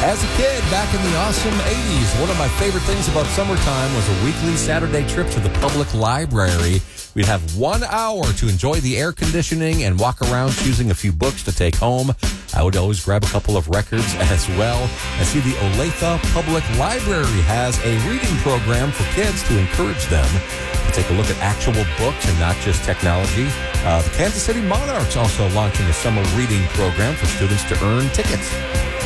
As a kid, back in the awesome 80s, one of my favorite things about summertime was a weekly Saturday trip to the public library. We'd have 1 hour to enjoy the air conditioning and walk around choosing a few books to take home. I would always grab a couple of records as well. I see the Olathe Public Library has a reading program for kids to encourage them to take a look at actual books and not just technology. The Kansas City Monarchs also launching a summer reading program for students to earn tickets.